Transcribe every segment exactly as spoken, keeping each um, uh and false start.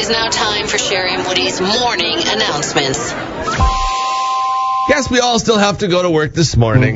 is now time for Sherry and Woody's morning announcements. Guess we all still have to go to work this morning.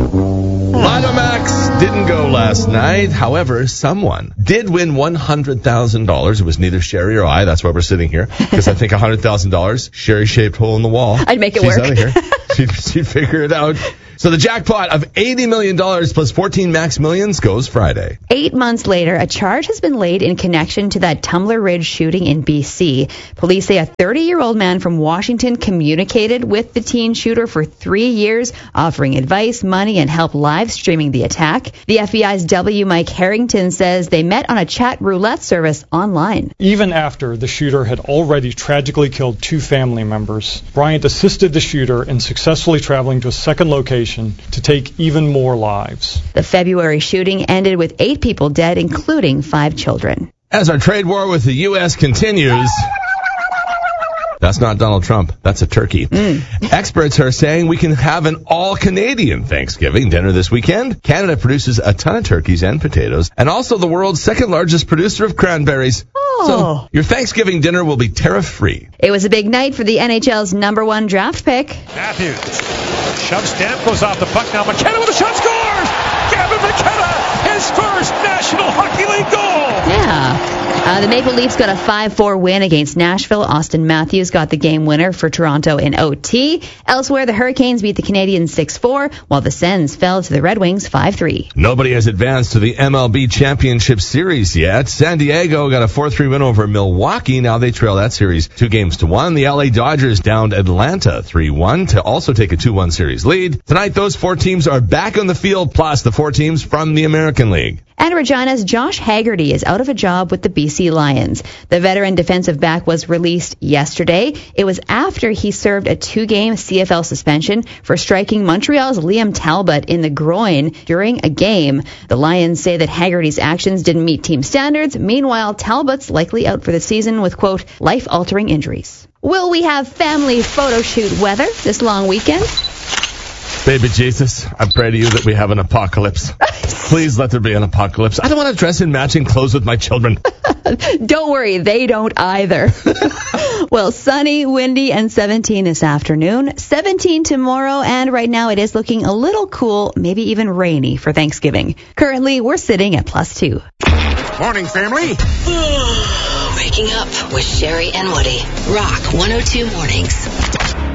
Lotomax didn't go last night. However, someone did win one hundred thousand dollars. It was neither Sherry or I. That's why we're sitting here. Because I think one hundred thousand dollars, Sherry-shaped hole in the wall. I'd make it She's work. Out of here. She'd, she'd figure it out. So the jackpot of eighty million dollars plus fourteen max millions goes Friday. Eight months later, a charge has been laid in connection to that Tumbler Ridge shooting in B C. Police say a thirty-year-old man from Washington communicated with the teen shooter for three years, offering advice, money, and help live streaming the attack. The F B I's W. Mike Harrington says they met on a chat roulette service online. Even after the shooter had already tragically killed two family members, Bryant assisted the shooter in successfully traveling to a second location to take even more lives. The February shooting ended with eight people dead, including five children. As our trade war with the U S continues... That's not Donald Trump. That's a turkey. Mm. Experts are saying we can have an all-Canadian Thanksgiving dinner this weekend. Canada produces a ton of turkeys and potatoes, and also the world's second largest producer of cranberries. Oh. So your Thanksgiving dinner will be tariff-free. It was a big night for the N H L's number one draft pick. Matthews shoves Stamkos off the puck. Now McKenna with a shot, scores! Gavin McKenna, his first National Hockey League goal! Yeah. Uh, the Maple Leafs got a five four win against Nashville. Austin Matthews got the game winner for Toronto in O T. Elsewhere, the Hurricanes beat the Canadiens six four, while the Sens fell to the Red Wings five three. Nobody has advanced to the M L B Championship Series yet. San Diego got a four three win over Milwaukee. Now they trail that series two games to one. The L A Dodgers downed Atlanta three one to also take a two one series lead. Tonight, those four teams are back on the field, plus the four teams from the American League. And Regina's Josh Haggerty is out of a job with the B C Lions. The veteran defensive back was released yesterday. It was after he served a two-game C F L suspension for striking Montreal's Liam Talbot in the groin during a game. The Lions say that Haggerty's actions didn't meet team standards. Meanwhile, Talbot's likely out for the season with, quote, life-altering injuries. Will we have family photo shoot weather this long weekend? Baby Jesus, I pray to you that we have an apocalypse. Please let there be an apocalypse. I don't want to dress in matching clothes with my children. Don't worry, they don't either. Well, sunny, windy, and seventeen this afternoon. seventeen tomorrow, and right now it is looking a little cool, maybe even rainy for Thanksgiving. Currently, we're sitting at plus two. Morning, family. Waking up with Sherry and Woody. Rock one oh two Mornings.